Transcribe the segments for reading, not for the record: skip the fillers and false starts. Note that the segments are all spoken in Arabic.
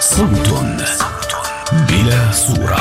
صوت بلا صورة.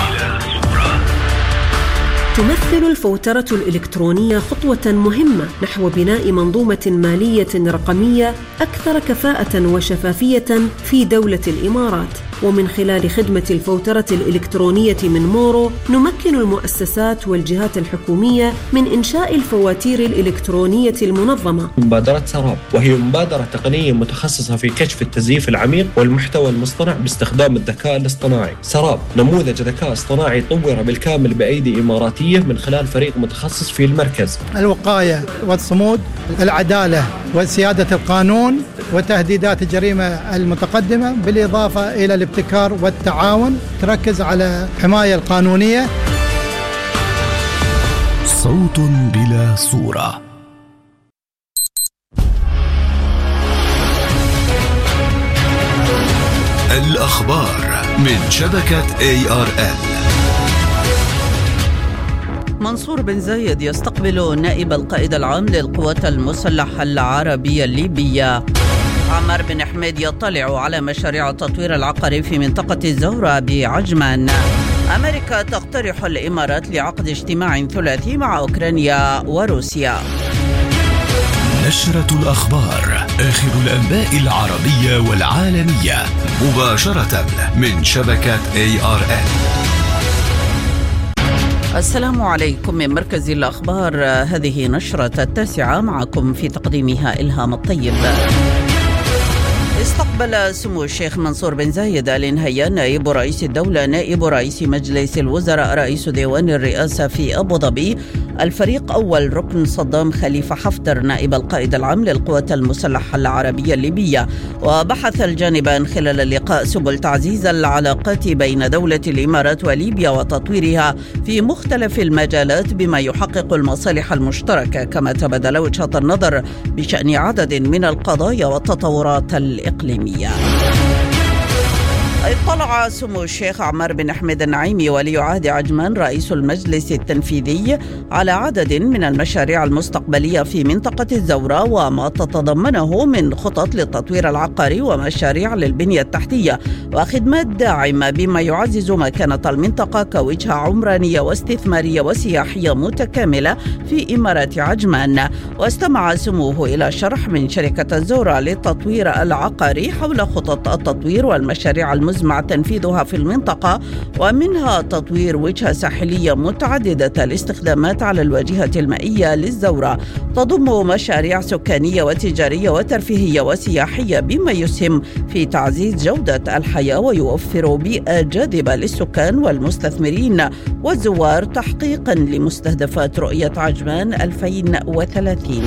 تمثل الفوترة الإلكترونية خطوة مهمة نحو بناء منظومة مالية رقمية أكثر كفاءة وشفافية في دولة الإمارات. ومن خلال خدمة الفوترة الإلكترونية من مورو نمكن المؤسسات والجهات الحكومية من إنشاء الفواتير الإلكترونية المنظمة. مبادرة سراب، وهي مبادرة تقنية متخصصة في كشف التزييف العميق والمحتوى المصطنع باستخدام الذكاء الاصطناعي. سراب نموذج ذكاء اصطناعي طور بالكامل بأيدي إماراتية من خلال فريق متخصص في المركز. الوقاية والصمود، العدالة وسيادة القانون وتهديدات الجريمة المتقدمة، بالإضافة إلى الابتكار والتعاون، تركز على الحماية القانونية. صوت بلا صورة. الأخبار من شبكة ARN. منصور بن زايد يستقبل نائب القائد العام للقوات المسلحة العربية الليبية. عمار بن حميد يطلع على مشاريع التطوير العقاري في منطقة الزهرة بعجمان. أمريكا تقترح الإمارات لعقد اجتماع ثلاثي مع أوكرانيا وروسيا. نشرة الأخبار، آخر الأنباء العربية والعالمية، مباشرة من شبكة ARN. السلام عليكم من مركز الأخبار. هذه نشرة 9 معكم في تقديمها إلهام الطيب. استقبل سمو الشيخ منصور بن زايد آل نهيان نائب رئيس الدولة نائب رئيس مجلس الوزراء رئيس ديوان الرئاسة في أبو ظبي الفريق أول ركن صدام خليفة حفتر نائب القائد العام للقوات المسلحة العربية الليبية. وبحث الجانبان خلال اللقاء سبل تعزيز العلاقات بين دولة الإمارات وليبيا وتطويرها في مختلف المجالات بما يحقق المصالح المشتركة، كما تبادل وجهة النظر بشأن عدد من القضايا والتطورات الإقليمية. اطلع سمو الشيخ عمار بن حميد النعيمي ولي عهد عجمان رئيس المجلس التنفيذي على عدد من المشاريع المستقبلية في منطقة الزهرة وما تتضمنه من خطط للتطوير العقاري ومشاريع للبنية التحتية وخدمات داعمة بما يعزز مكانة المنطقة كوجهة عمرانية واستثمارية وسياحية متكاملة في إمارات عجمان. واستمع سموه إلى شرح من شركة الزهرة للتطوير العقاري حول خطط التطوير والمشاريع المزمع تنفيذها في المنطقة، ومنها تطوير وجهة ساحلية متعددة الاستخدامات على الواجهة المائية للزهرة تضم مشاريع سكانية وتجارية وترفيهية وسياحية بما يسهم في تعزيز جودة الحياة ويوفر بيئة جاذبة للسكان والمستثمرين والزوار تحقيقا لمستهدفات رؤية عجمان 2030.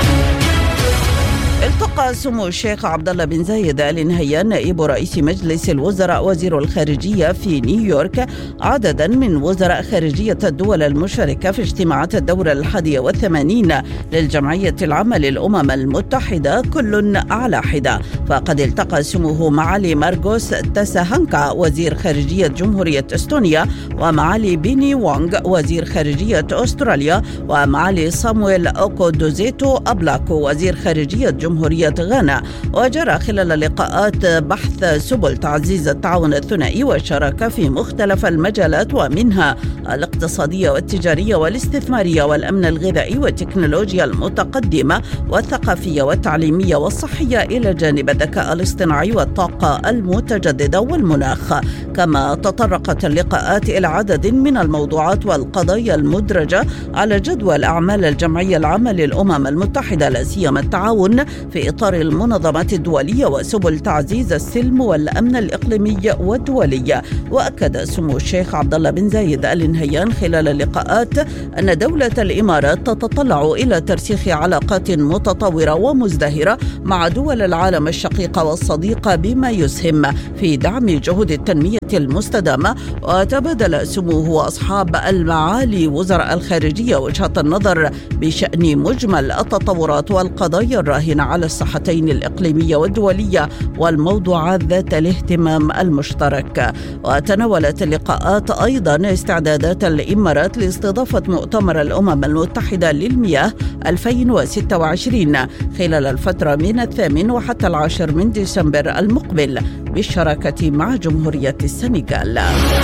التقى سمو الشيخ عبد الله بن زايد آل نهيان نائب رئيس مجلس الوزراء وزير الخارجية في نيويورك عددا من وزراء خارجية الدول المشاركة في اجتماعات الدورة 81 للجمعية العامة للأمم المتحدة كل على حدة. فقد التقى سموه معالي مارغوس تاساهانكا وزير خارجية جمهورية استونيا، ومعالي بيني وونغ وزير خارجية أستراليا، ومعالي صامويل أوكودوزيتو أبلاكو وزير خارجية جمهورية غانا. وجرى خلال اللقاءات بحث سبل تعزيز التعاون الثنائي والشراكة في مختلف المجالات، ومنها الاقتصادية والتجارية والاستثمارية والأمن الغذائي والتكنولوجيا المتقدمة والثقافية والتعليمية والصحية، إلى جانب الذكاء الاصطناعي والطاقة المتجددة والمناخ. كما تطرقت اللقاءات إلى عدد من الموضوعات والقضايا المدرجة على جدول أعمال الجمعية العامة للأمم المتحدة، لا سيما التعاون في إطار المنظمات الدولية وسبل تعزيز السلم والأمن الإقليمي والدولي. وأكد سمو الشيخ عبد الله بن زايد آل نهيان خلال اللقاءات أن دولة الإمارات تتطلع إلى ترسيخ علاقات متطورة ومزدهرة مع دول العالم الشقيقة والصديقة بما يسهم في دعم جهود التنمية المستدامة. وتبادل سموه وأصحاب المعالي وزراء الخارجية وجهة النظر بشأن مجمل التطورات والقضايا الراهنة على الساحتين الإقليمية والدولية والموضوعات ذات الاهتمام المشترك. وتناولت اللقاءات أيضا استعدادات الإمارات لاستضافة مؤتمر الأمم المتحدة للمياه 2026 خلال الفترة من 8 وحتى 10 من ديسمبر المقبل بالشراكة مع جمهورية السنغال.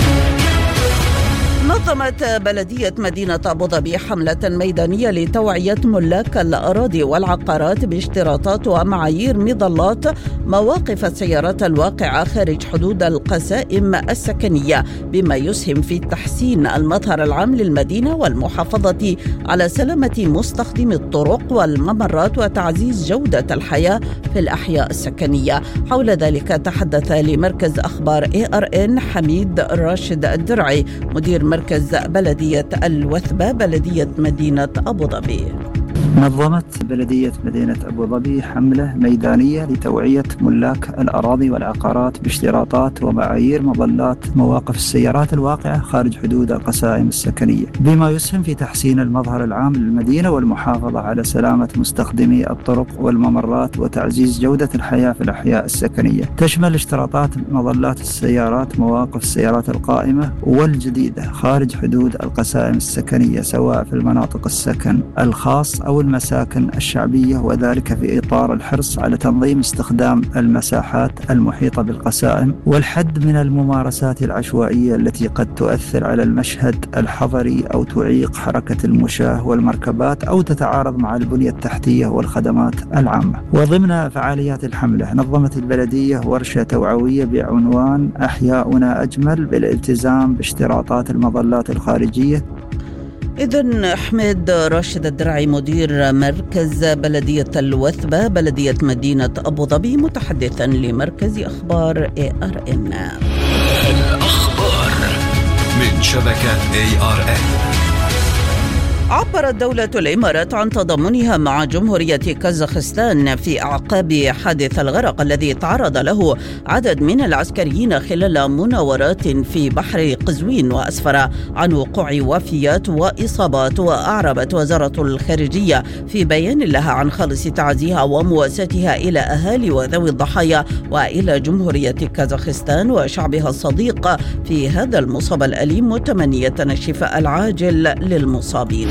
نظمت بلدية مدينة أبوظبي حملة ميدانية لتوعية ملاك الأراضي والعقارات باشتراطات ومعايير مظلات مواقف السيارات الواقعة خارج حدود القسائم السكنية، بما يسهم في تحسين المظهر العام للمدينة والمحافظة على سلامة مستخدمي الطرق والممرات وتعزيز جودة الحياة في الأحياء السكنية. حول ذلك تحدث لمركز أخبار ARN حميد راشد الدرعي مدير مركز بلدية الوثبة بلدية مدينة أبوظبي. نظمت بلدية مدينة أبوظبي حملة ميدانية لتوعية ملاك الأراضي والعقارات باشتراطات ومعايير مظلات مواقف السيارات الواقعة خارج حدود القسائم السكنية، بما يسهم في تحسين المظهر العام للمدينة والمحافظة على سلامة مستخدمي الطرق والممرات وتعزيز جودة الحياة في الأحياء السكنية. تشمل اشتراطات مظلات السيارات مواقف السيارات القائمة والجديدة خارج حدود القسائم السكنية، سواء في المناطق السكن الخاص أو المساكن الشعبية، وذلك في إطار الحرص على تنظيم استخدام المساحات المحيطة بالقسائم والحد من الممارسات العشوائية التي قد تؤثر على المشهد الحضري أو تعيق حركة المشاة والمركبات أو تتعارض مع البنية التحتية والخدمات العامة. وضمن فعاليات الحملة نظمت البلدية ورشة توعوية بعنوان أحياؤنا أجمل بالالتزام باشتراطات المظلات الخارجية. إذن حميد راشد الدرعي مدير مركز بلدية الوثبة بلدية مدينة أبوظبي متحدثا لمركز أخبار ARN. الأخبار من شبكة ARN. عبرت دولة الإمارات عن تضامنها مع جمهورية كازاخستان في أعقاب حادث الغرق الذي تعرض له عدد من العسكريين خلال مناورات في بحر قزوين، وأسفر عن وقوع وفيات وإصابات. وأعربت وزارة الخارجية في بيان لها عن خالص تعزيها ومواساتها إلى أهالي وذوي الضحايا وإلى جمهورية كازاخستان وشعبها الصديق في هذا المصاب الأليم، متمنية الشفاء العاجل للمصابين.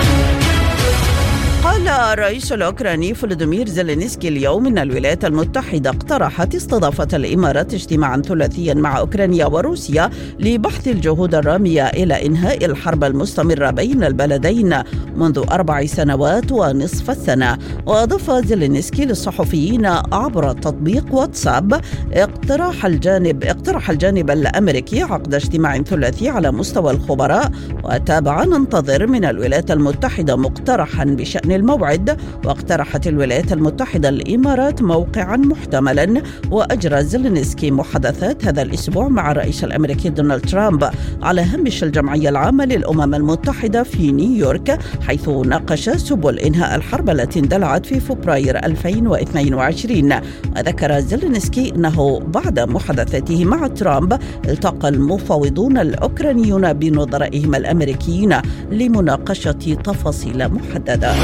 قال الرئيس الأوكراني فلوديمير زيلينسكي اليوم إن الولايات المتحدة اقترحت استضافة الإمارات اجتماعا ثلاثيا مع أوكرانيا وروسيا لبحث الجهود الرامية إلى إنهاء الحرب المستمرة بين البلدين منذ 4 سنوات ونصف السنة. وأضاف زيلينسكي للصحفيين عبر تطبيق واتساب اقترح الجانب الأمريكي عقد اجتماع ثلاثي على مستوى الخبراء، وتابع ننتظر من الولايات المتحدة مقترحا بشأن الموعد. واقترحت الولايات المتحدة الإمارات موقعا محتملا. وأجرى زيلينسكي محادثات هذا الأسبوع مع الرئيس الأمريكي دونالد ترامب على هامش الجمعية العامة للأمم المتحدة في نيويورك، حيث ناقش سبل إنهاء الحرب التي اندلعت في فبراير 2022. وذكر زيلينسكي أنه بعد محادثته مع ترامب التقى المفاوضون الأوكرانيون بنظرائهم الأمريكيين لمناقشة تفاصيل محددة.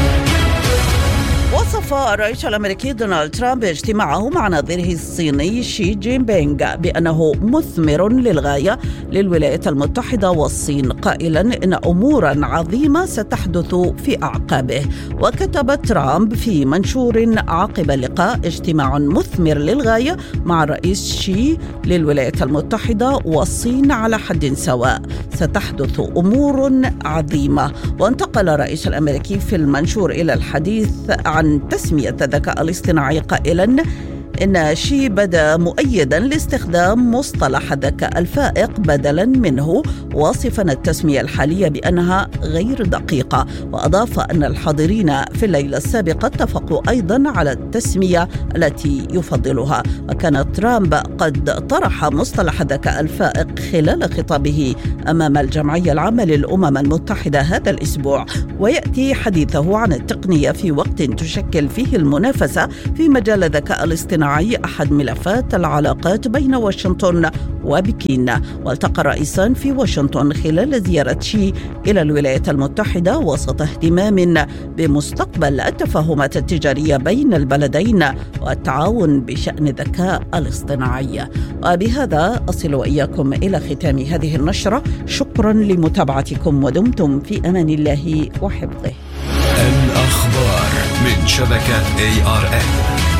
وصف الرئيس الأمريكي دونالد ترامب اجتماعه مع نظيره الصيني شي جين بينغ بأنه مثمر للغاية للولايات المتحدة والصين، قائلا إن أمورا عظيمة ستحدث في أعقابه. وكتب ترامب في منشور عقب اللقاء: اجتماع مثمر للغاية مع الرئيس شي للولايات المتحدة والصين على حد سواء، ستحدث أمور عظيمة. وانتقل الرئيس الأمريكي في المنشور إلى الحديث عن تسمية الذكاء الاصطناعي، قائلا إن شي بدا مؤيدا لاستخدام مصطلح الذكاء الفائق بدلا منه، واصفا التسمية الحالية بأنها غير دقيقة. وأضاف أن الحاضرين في الليلة السابقة اتفقوا أيضا على التسمية التي يفضلها. وكان ترامب قد طرح مصطلح الذكاء الفائق خلال خطابه أمام الجمعية العامة للأمم المتحدة هذا الأسبوع، ويأتي حديثه عن التقنية في وقت تشكل فيه المنافسة في مجال الذكاء الاصطناعي أحد ملفات العلاقات بين واشنطن وبكين. والتقى الرئيسان في واشنطن خلال زيارة شي إلى الولايات المتحدة وسط اهتمام بمستقبل التفاهمات التجارية بين البلدين والتعاون بشأن الذكاء الاصطناعي. وبهذا أصل وإياكم إلى ختام هذه النشرة. شكرا لمتابعتكم ودمتم في أمان الله وحفظه. الأخبار من شبكة ARN.